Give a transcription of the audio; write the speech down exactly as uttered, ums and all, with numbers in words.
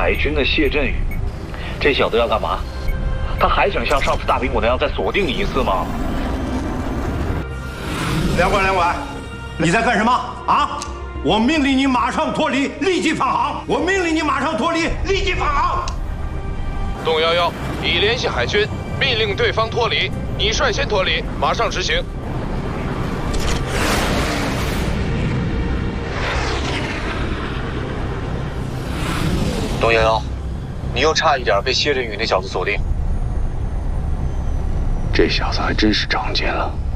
海军的谢振宇，这小子要干嘛？他还想像上次大苹果那样再锁定你一次吗？ 梁官，梁官，你在干什么啊？我命令你马上脱离，立即返航！我命令你马上脱离，立即返航！ 董幺幺，已联系海军，命令对方脱离，你率先脱离，马上执行。 董幺幺，你又差一点被谢振宇那小子锁定。 这小子还真是长见了。